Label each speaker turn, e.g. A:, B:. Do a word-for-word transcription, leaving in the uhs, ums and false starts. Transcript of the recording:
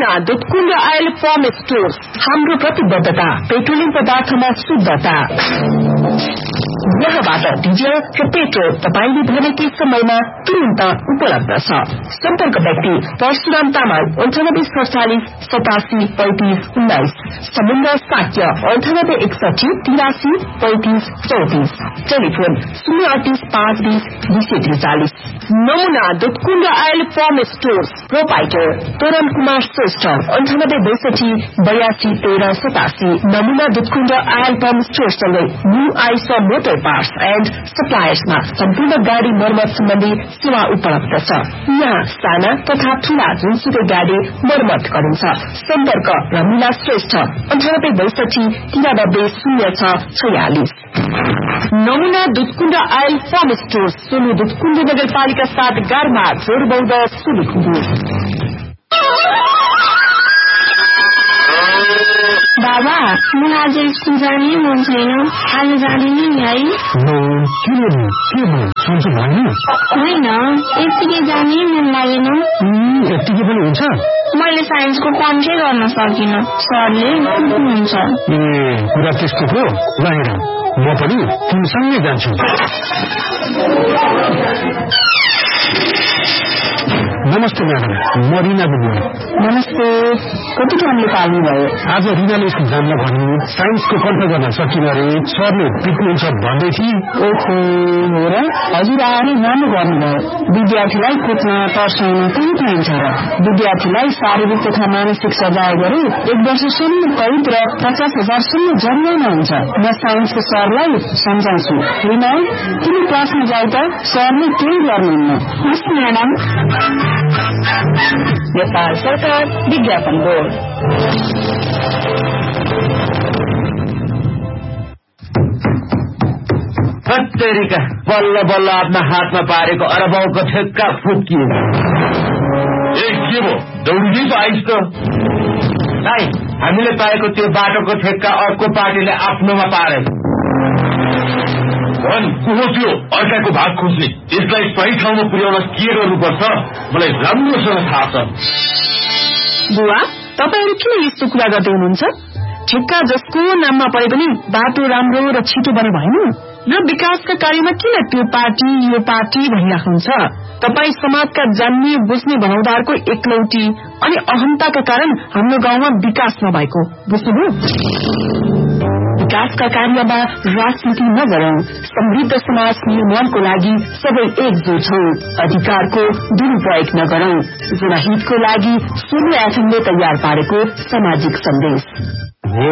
A: नमुना Dudhkund oil farm stores. हाम्रो प्रतिबद्धता पेट्रोलियम पदार्थमा शुद्धता। यहाँबाट डिजल र पेट्रोल तपाईले भनेकै समयमा तुरन्त उपलब्ध छ। सम्पर्क व्यक्ति परशुराम तामाङ अन्ठानब्बे सडचालिस सतासी पैंतिस उन्नाइस, समुद्र साक्य अन्ठानब्बे एकसठी तिरासी पैंतिस चौतिस, टेलिफोन शून्य अडतीस पाँच बीस बीस त्रिचालिस। नमुना Dudhkund oil farm stores proprietor तोरण कुमार श्रेष्ठ अन्ठानब्बे बैसठी बयासी तेह्र सतासी। नमुना दुधकुण्ड आयल फार्म स्टोर्स सँगै new ice motor parts and सप्लायर्समा सम्पूर्ण गाडी मर्मत सम्बन्धी सेवा उपलब्ध छ। यहाँ साना तथा ठूला जुनसुकै गाडी मर्मत गरिन्छ। सम्पर्क रमिला श्रेष्ठ अन्ठानब्बे बैसठी तिरानब्बे शून्य छ छयालिस। नमुना Dudhkund oil farm stores Solu Dudhkund नगरपालिका साथ गारमा जोरबौद सुलुखुम्बु।
B: बाबा म आज स्कुल जाने मन छैन, आज जाँदिन नि है? होइन, यत्तिकै जाने मन लागेन।
C: यत्तिकै पनि हुन्छ?
B: मैले साइन्सको कन्ट्रै गर्न सकिनँ, सरले कुट्नुहुन्छ।
C: ए कुरा त्यस्तो हो? ल हेर, म पनि तिमीसँगै जान्छु। नमस्ते म्याडम, म रिना बुबा।
A: नमस्ते, कति टाइमले पाल्नु भयो?
C: आज रिनाले स्कुल जान्न भन्नु, साइन्सको कन्ठ गर्न सकिन रे, सरले पिट्नुहुन्छ भन्दै थिए।
A: ओहो, हो र? हजुर आएर राम्रो गर्नुभयो। विद्यार्थीलाई कुट्न तर्साउन कति पाइन्छ र? विद्यार्थीलाई शारीरिक तथा मानसिक सजाय गरे एक वर्षसम्म कैद र पचास हजारसम्म जरिवाना हुन्छ। म साइन्सको सरलाई सम्झाउँछु। रिना, तिमी क्लासमा जाऊ त, सरले केही गर्नुहुन्न।
B: हस् म्याडम।
A: नेपाल सरकार विज्ञापन बोर्ड।
D: कत्तेरीका बल्ल बल्ल आफ्ना हातमा पारेको अरबौको ठेक्का फुट्कियो।
E: ए के भो, दौडी त आइस त।
D: भाइ, हामीले पाएको त्यो बाटोको ठेक्का अर्को पार्टीले आफ्नोमा पारे।
E: भन, को हो त्यो अर्काको भाग खोज्ने? यसलाई सही ठाउँमा पुर्याउन के गर्नुपर्छ मलाई राम्रोसँग थाहा छ।
A: बुवा, तपाईहरु किन यस्तो कुरा गर्दै हुनुहुन्छ? ठेक्का जसको नाममा परे पनि बाटो राम्रो र छिटो बने भएन र विकासका कार्यमा किन त्यो पार्टी यो पार्टी भइराख्नुहुन्छ? तपाई समाजका जान्ने बुझ्ने भनाउँदारको एकलौटी अनि अहमताका कारण हाम्रो गाउँमा विकास नभएको बुझ्नुभयो? विकासका कार्यमा राजनीति नगरौं, समृद्ध समाज निर्माणको लागि सबै एकजुट हौं। अधिकारको दुरुपयोग नगरौं, जनहितको लागि सोलु एफएमले तयार पारेको सामाजिक सन्देश।